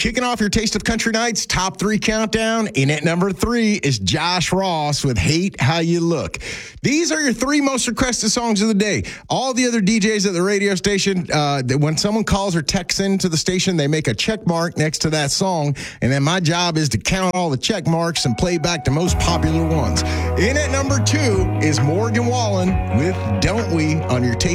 Kicking off your Taste of Country Nights top 3 countdown. In at number 3 is Josh Ross with Hate How You Look. These are your 3 most requested songs of the day. All the other DJs at the radio station, when someone calls or texts into the station, they make a check mark next to that song. And then my job is to count all the check marks and play back the most popular ones. In at number 2 is Morgan Wallen with Don't We on your Taste